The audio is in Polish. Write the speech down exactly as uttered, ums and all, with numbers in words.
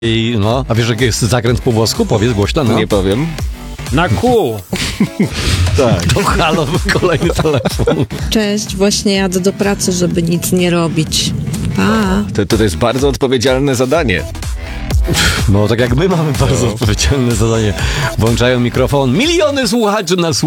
I no, a wiesz, jaki jest zakręt po włosku? Powiedz głośno, no. Nie powiem. Na kół. Tak. To halo, kolejny telefon. Cześć, właśnie jadę do pracy, żeby nic nie robić. Pa! To, to, to jest bardzo odpowiedzialne zadanie. No, tak jak my mamy bardzo odpowiedzialne zadanie. Włączają mikrofon. Miliony słuchaczy nas